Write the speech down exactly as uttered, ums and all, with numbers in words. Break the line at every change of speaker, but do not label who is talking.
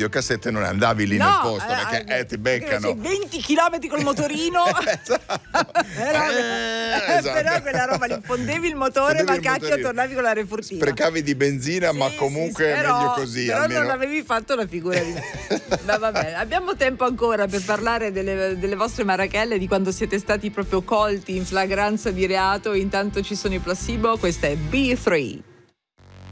videocassette non andavi lì
no,
nel posto,
eh,
perché
eh,
eh, ti beccano.
venti chilometri col motorino.
Esatto.
però,
Eh, esatto.
però quella roba lì fondevi il motore,
Fondevi
ma
il
cacchio
motorino.
tornavi con la refurtina.
Sprecavi di benzina,
Sì,
ma
sì,
comunque
sì,
è
però,
meglio così.
però
almeno.
non avevi fatto la figura di me. Ma vabbè, abbiamo tempo ancora per parlare delle, delle vostre marachelle, di quando siete stati proprio colti in flagranza di reato. Intanto ci sono i placebo, questa è B tre.